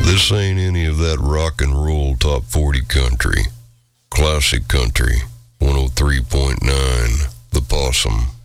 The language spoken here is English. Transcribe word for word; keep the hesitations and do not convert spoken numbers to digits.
This ain't any of that rock and roll top forty country. Classic country, one oh three point nine, The Possum.